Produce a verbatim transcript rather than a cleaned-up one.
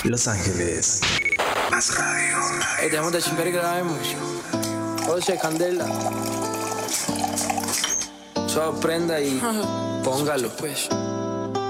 Los Ángeles. Más radio. Ey, dejamos de chingar y grabemos. Oye, candela. Suave prenda y póngalo. Pues.